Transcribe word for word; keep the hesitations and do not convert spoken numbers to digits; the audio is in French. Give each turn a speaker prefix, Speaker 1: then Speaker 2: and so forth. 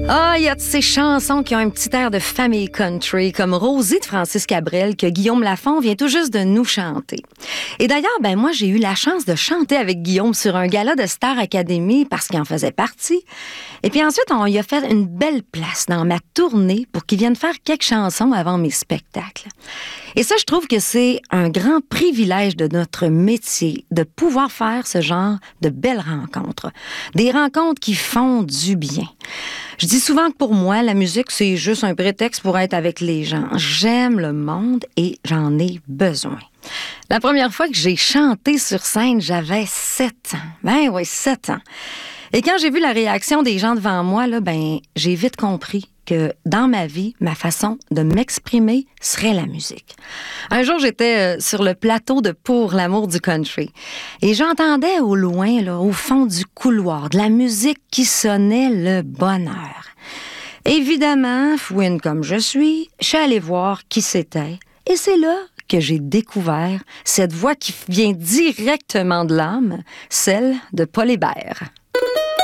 Speaker 1: Ah, il y a de ces chansons qui ont un petit air de famille country, comme Rosie de Francis Cabrel, que Guillaume Lafont vient tout juste de nous chanter. Et d'ailleurs, ben moi, j'ai eu la chance de chanter avec Guillaume sur un gala de Star Academy parce qu'il en faisait partie. Et puis ensuite, on lui a fait une belle place dans ma tournée pour qu'il vienne faire quelques chansons avant mes spectacles. Et ça, je trouve que c'est un grand privilège de notre métier de pouvoir faire ce genre de belles rencontres. Des rencontres qui font du bien. Je dis souvent que pour moi, la musique, c'est juste un prétexte pour être avec les gens. J'aime le monde et j'en ai besoin. La première fois que j'ai chanté sur scène, j'avais sept ans. Ben oui, sept ans. Et quand j'ai vu la réaction des gens devant moi, là, ben, j'ai vite compris que dans ma vie, ma façon de m'exprimer serait la musique. Un jour, j'étais sur le plateau de Pour l'amour du country et j'entendais au loin, là, au fond du couloir, de la musique qui sonnait le bonheur. Évidemment, fouine comme je suis, je suis allée voir qui c'était et c'est là que j'ai découvert cette voix qui vient directement de l'âme, celle de Paul Hébert.